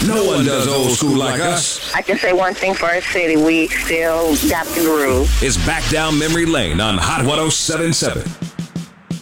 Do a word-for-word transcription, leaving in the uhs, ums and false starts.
No one does old school like us. I can say one thing for our city. We still got the groove. It's back down memory lane on Hot ten seventy-seven.